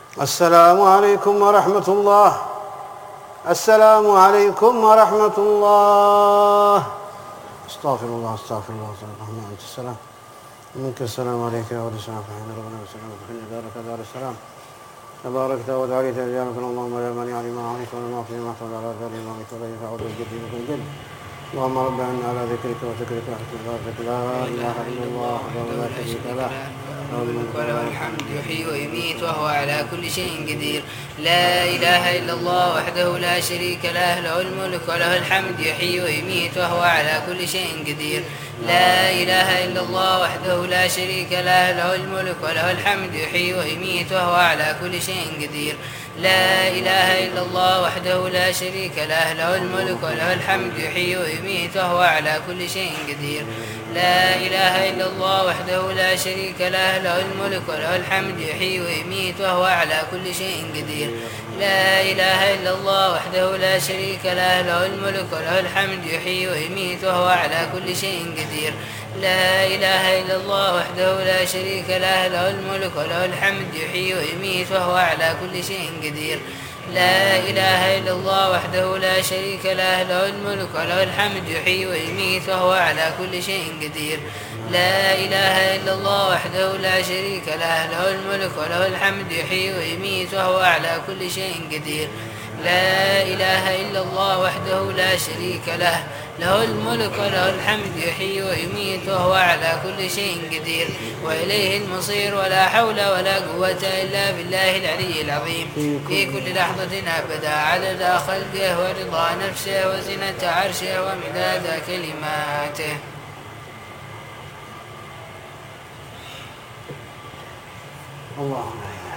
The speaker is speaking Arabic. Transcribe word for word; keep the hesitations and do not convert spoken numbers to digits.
السلام عليكم ورحمة الله. السلام عليكم ورحمة الله. استغفر الله استغفر الله استغفر الله. أنت السلام منك السلام عليك يا ولد السلام فحين ربنا والسلام فحين دارك دار السلام تباركت وتعاليت رجالك اللهم لا مانع لما أعطيت ولا معطي لما أعطيت على ذلك ما أعطيت ولا ينفع ذو الجد منك الجد. اللهم رب أن على ذكرك وذكرك وحسن عبادتك لا إله إلا الله وحده لا شريك له له الملك وله الحمد يحيي ويميت وهو على كل شيء قدير. لا إله إلا الله وحده لا شريك له له الملك وله الحمد يحيي ويميت وهو على كل شيء قدير. لا إله إلا الله وحده لا شريك له له الملك وله الحمد يحيي ويميت وهو على كل شيء قدير. لا إله إلا الله وحده لا شريك له له الملك وله الحمد يحيي ويميت وهو على كل شيء قدير. لا إله إلا الله وحده لا شريك له له الملك وله الحمد يحيي ويميت وهو على كل شيء قدير. لا إله إلا الله وحده لا شريك له له الملك وله الحمد يحيي ويميت وهو على كل شيء قدير. لا إله إلا الله وحده لا شريك له له الملك وله الحمد يحيي ويميت وهو على كل شيء قدير. لا إله إلا الله وحده لا شريك له له الملك وله الحمد يحيي ويميت وهو على كل شيء قدير. لا إله إلا الله وحده لا شريك له له الملك وله الحمد يحيي ويميت وهو على كل شيء قدير. لا إله إلا الله وحده لا شريك له له الملك وله الحمد يحيي ويميت وهو على كل شيء قدير. وإليه المصير ولا حول ولا قوة إلا بالله العلي العظيم. في كل لحظة أبدا عدد خلقه ورضا نفسه وزنة عرشه ومداد كلماته. اللهم